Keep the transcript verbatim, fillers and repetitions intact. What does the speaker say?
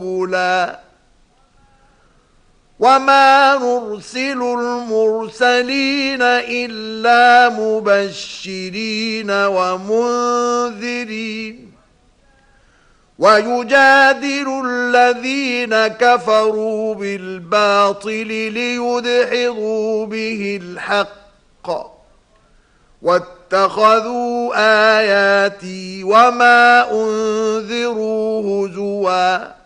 رسولا وما نرسل المرسلين إلا مبشرين ومنذرين ويجادل الذين كفروا بالباطل ليدحضوا به الحق واتخذوا آياتي وما أنذروا هزوا